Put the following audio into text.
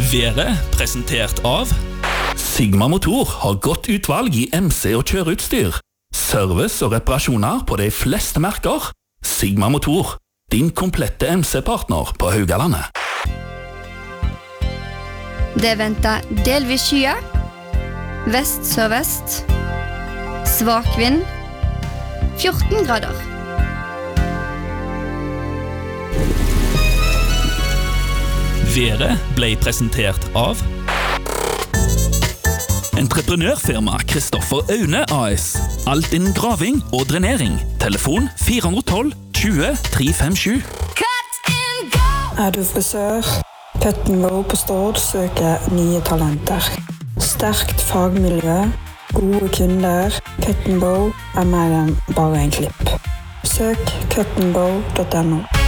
Været presentert av Sigma Motor har godt utvalg i MC og kjøreutstyr. Service og reparasjoner på de fleste merker. Sigma Motor, din komplette MC-partner på Haugalandet. Det venter delvis skyer, vest-sørvest, svak vind, 14 grader. Været ble presentert av Entreprenørfirma Kristoffer Aune AS. Alt innen graving og drenering. Telefon 412 20 357. Du frisør? Cut & Go på Stord søker nye talenter. Sterkt fagmiljø, gode kunder. Cut & Go mer enn bare en klipp. Søk cutandgo.no.